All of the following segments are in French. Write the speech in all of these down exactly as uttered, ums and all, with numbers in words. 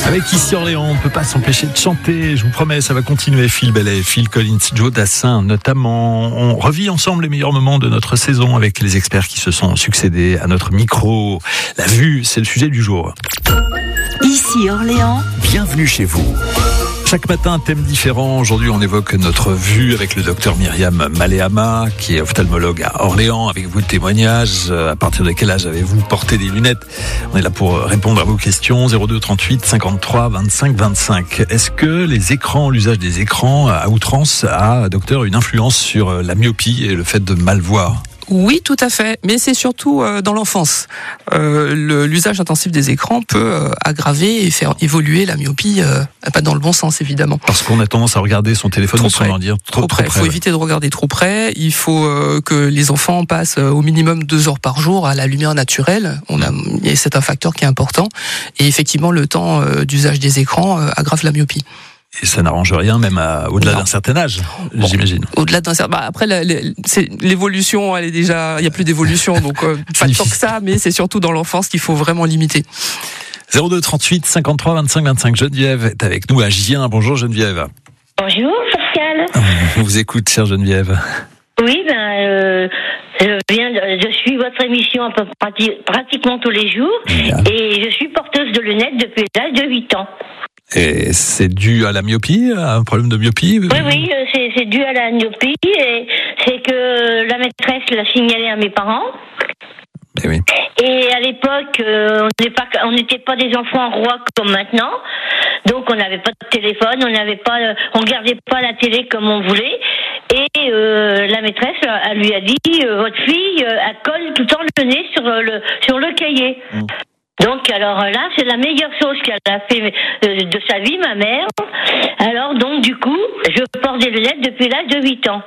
Avec Ici Orléans, on ne peut pas s'empêcher de chanter. Je vous promets, ça va continuer. Phil Bellet, Phil Collins, Joe Dassin notamment. On revit ensemble les meilleurs moments de notre saison avec les experts qui se sont succédés à notre micro. La vue, c'est le sujet du jour. Ici Orléans. Bienvenue chez vous. Chaque matin, un thème différent. Aujourd'hui, on évoque notre vue avec le docteur Myriam Maléama, qui est ophtalmologue à Orléans, avec vos témoignages. À partir de quel âge avez-vous porté des lunettes? On est là pour répondre à vos questions. zéro deux trente-huit cinquante-trois vingt-cinq vingt-cinq. Est-ce que les écrans, l'usage des écrans à outrance a, docteur, une influence sur la myopie et le fait de mal voir? Oui, tout à fait, mais c'est surtout euh, dans l'enfance. Euh, le, l'usage intensif des écrans peut euh, aggraver et faire évoluer la myopie, euh, pas dans le bon sens évidemment. Parce qu'on a tendance à regarder son téléphone, trop près, dire trop, trop près. Il faut ouais. éviter de regarder trop près. Il faut euh, que les enfants passent euh, au minimum deux heures par jour à la lumière naturelle. On a, et c'est un facteur qui est important. Et effectivement, le temps euh, d'usage des écrans euh, aggrave la myopie. Et ça n'arrange rien, même à, au-delà non. d'un certain âge, bon, j'imagine. Au-delà d'un certain, bah après la, la, c'est, l'évolution, elle est déjà, il y a plus d'évolution, donc euh, pas tant que ça, mais c'est surtout dans l'enfance qu'il faut vraiment limiter. zéro deux trente-huit cinquante-trois vingt-cinq vingt-cinq. Geneviève est avec nous à Gien. Bonjour Geneviève. Bonjour Pascal. On vous écoute, chère Geneviève. Oui, ben euh, je viens, de, je suis votre émission un peu prati- pratiquement tous les jours, Bien. Et je suis porteuse de lunettes depuis l'âge de huit ans. Et c'est dû à la myopie, à un problème de myopie? Oui, oui, c'est, c'est dû à la myopie, et c'est que la maîtresse l'a signalé à mes parents. Et, oui. Et à l'époque, euh, on n'était pas, pas des enfants rois comme maintenant, donc on n'avait pas de téléphone, on n'avait pas, on regardait pas la télé comme on voulait. Et euh, la maîtresse, elle lui a dit, euh, votre fille, euh, elle colle tout le temps le nez sur le sur le cahier. Mmh. Donc alors là, c'est la meilleure chose qu'elle a fait de sa vie, ma mère. Alors donc du coup, je porte des lunettes depuis l'âge de huit ans.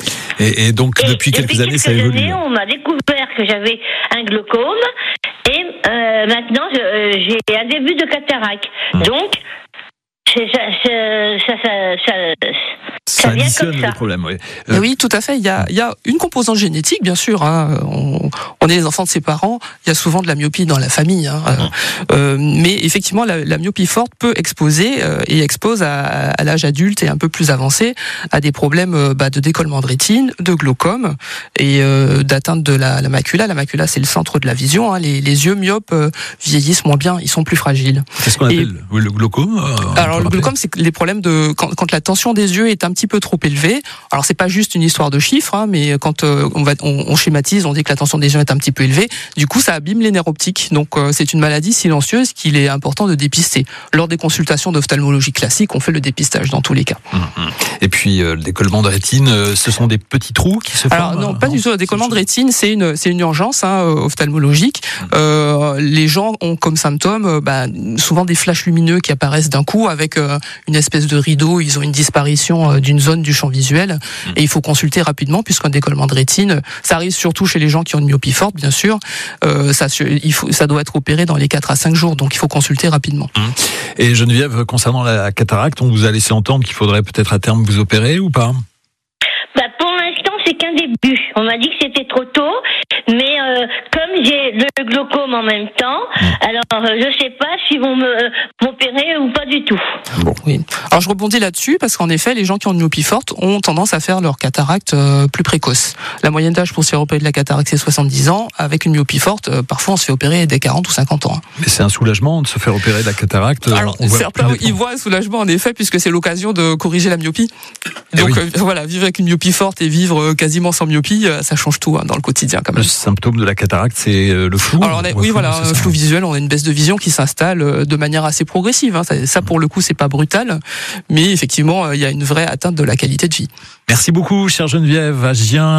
Et, et donc et depuis quelques depuis années, quelques ça évolue. Années, on m'a découvert que j'avais un glaucome et euh, maintenant je, euh, j'ai un début de cataracte. Mmh. Donc c'est, ça, c'est, ça, ça, ça, ça, ça vient additionne comme ça. les problèmes, oui. Euh... Oui, tout à fait. Il y a, il y a une composante génétique, bien sûr. Hein. On, on est les enfants de ses parents. Il y a souvent de la myopie dans la famille. Hein. Mmh. Euh, mais effectivement, la, la myopie forte peut exposer euh, et expose à, à l'âge adulte et un peu plus avancé à des problèmes euh, bah, de décollement de rétine, de glaucome et euh, d'atteinte de la, la macula. La macula, c'est le centre de la vision. Hein. Les, les yeux myopes euh, vieillissent moins bien. Ils sont plus fragiles. Qu'est-ce qu'on appelle et, le glaucome euh, Alors le glaucome, c'est les problèmes de quand, quand la tension des yeux est un petit peu trop élevée. Alors c'est pas juste une histoire de chiffres, hein, mais quand euh, on, va, on, on schématise, on dit que la tension des yeux est un petit peu élevée. Du coup, ça abîme les nerfs optiques. Donc euh, c'est une maladie silencieuse qu'il est important de dépister. Lors des consultations d'ophtalmologie classique, on fait le dépistage dans tous les cas. Mmh. Et puis euh, le décollement de rétine, euh, ce sont des petits trous qui se forment? Alors non, pas non, du tout. Le décollement de rétine, c'est une c'est une urgence hein, ophtalmologique. Mmh. Euh, les gens ont comme symptômes euh, bah, souvent des flashs lumineux qui apparaissent d'un coup avec euh, une espèce de rideau. Ils ont une disparition euh, d'une zone du champ visuel mmh. et il faut consulter rapidement puisqu'un décollement de rétine, ça arrive surtout chez les gens qui ont une myopie forte, bien sûr. Euh, ça, il faut, ça doit être opéré dans les quatre à cinq jours, donc il faut consulter rapidement. Mmh. Et Geneviève, concernant la cataracte, on vous a laissé entendre qu'il faudrait peut-être à terme vous opérer ou pas? Bah pour l'instant, c'est qu'un début. On m'a dit que c'était trop tôt, mais euh, comme j'ai le glaucome en même temps, mmh. alors euh, je sais pas s'ils vont me, euh, m'opérer ou pas du tout. Bon, oui. Alors je rebondis là-dessus parce qu'en effet, les gens qui ont une myopie forte ont tendance à faire leur cataracte euh, plus précoce. La moyenne d'âge pour se faire opérer de la cataracte, c'est soixante-dix ans. Avec une myopie forte, euh, parfois on se fait opérer dès quarante ou cinquante ans. Mais c'est un soulagement de se faire opérer de la cataracte. Alors certains, ils voient un soulagement en effet, puisque c'est l'occasion de corriger la myopie. Donc oui. euh, voilà, vivre avec une myopie forte et vivre quasiment sans myopie, ça change tout hein, dans le quotidien quand même. Le symptôme de la cataracte, c'est le flou. Alors on a, oui, flou, voilà, un flou visuel, on a une baisse de vision qui s'installe de manière assez progressive. Hein. Ça, ça, pour le coup, c'est pas brutal, mais effectivement, il y a une vraie atteinte de la qualité de vie. Merci beaucoup, chère Geneviève, à Gien.